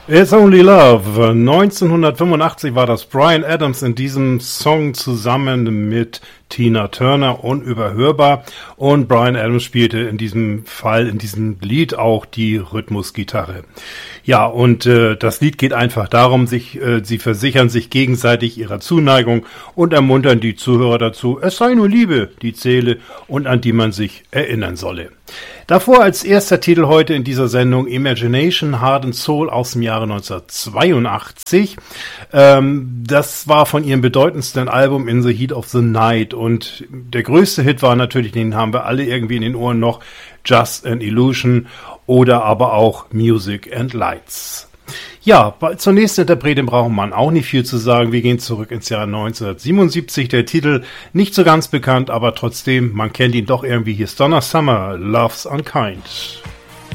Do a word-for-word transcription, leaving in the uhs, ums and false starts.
It's Only Love. neunzehnhundertfünfundachtzig war das Bryan Adams in diesem Song zusammen mit Tina Turner, unüberhörbar. Und Bryan Adams spielte in diesem Fall, in diesem Lied auch die Rhythmusgitarre. Ja, und äh, das Lied geht einfach darum, sich, äh, sie versichern sich gegenseitig ihrer Zuneigung und ermuntern die Zuhörer dazu, es sei nur Liebe, die zähle und an die man sich erinnern solle. Davor als erster Titel heute in dieser Sendung Imagination, Heart and Soul aus dem Jahre neunzehnhundertzweiundachtzig. Ähm, das war von ihrem bedeutendsten Album In the Heat of the Night und der größte Hit war natürlich, den haben wir alle irgendwie in den Ohren noch, Just an Illusion oder aber auch Music and Lights. Ja, zur nächsten Interpretin braucht man auch nicht viel zu sagen. Wir gehen zurück ins Jahr neunzehnhundertsiebenundsiebzig. Der Titel nicht so ganz bekannt, aber trotzdem, man kennt ihn doch irgendwie. Hier ist Donna Summer, Love's Unkind.